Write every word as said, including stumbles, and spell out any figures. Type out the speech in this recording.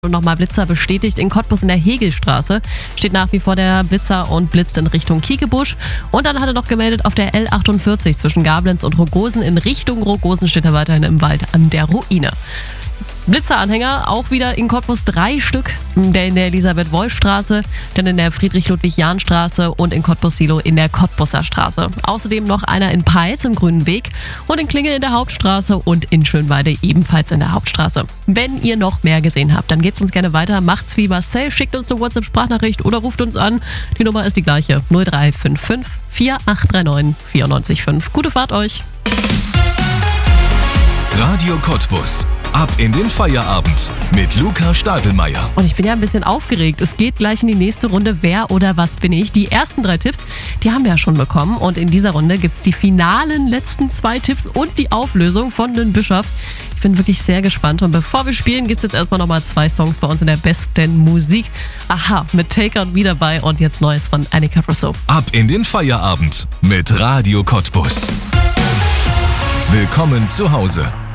Und nochmal Blitzer bestätigt. In Cottbus in der Hegelstraße steht nach wie vor der Blitzer und blitzt in Richtung Kiekebusch. Und dann hat er noch gemeldet, auf der L achtundvierzig zwischen Gablenz und Rogosen in Richtung Rogosen steht er weiterhin im Wald an der Ruine. Blitzeranhänger auch wieder in Cottbus, drei Stück, der in der Elisabeth-Wolf-Straße, dann in der Friedrich-Ludwig-Jahn-Straße und in Cottbus-Silo in der Cottbusser Straße. Außerdem noch einer in Peitz im Grünen Weg und in Klingel in der Hauptstraße und in Schönweide ebenfalls in der Hauptstraße. Wenn ihr noch mehr gesehen habt, dann gebt's uns gerne weiter, macht's wie Marcel, schickt uns eine WhatsApp-Sprachnachricht oder ruft uns an. Die Nummer ist die gleiche, null drei fünf fünf, vier acht drei neun, vier neun fünf. Gute Fahrt euch! Radio Cottbus. Ab in den Feierabend mit Luca Stadelmeier. Und ich bin ja ein bisschen aufgeregt. Es geht gleich in die nächste Runde. Wer oder was bin ich? Die ersten drei Tipps, die haben wir ja schon bekommen. Und in dieser Runde gibt es die finalen letzten zwei Tipps und die Auflösung von den Bischof. Ich bin wirklich sehr gespannt. Und bevor wir spielen, gibt es jetzt erstmal nochmal zwei Songs bei uns in der besten Musik. Aha, mit Take Out wieder dabei und jetzt Neues von Annika Russo. Ab in den Feierabend mit Radio Cottbus. Willkommen zu Hause.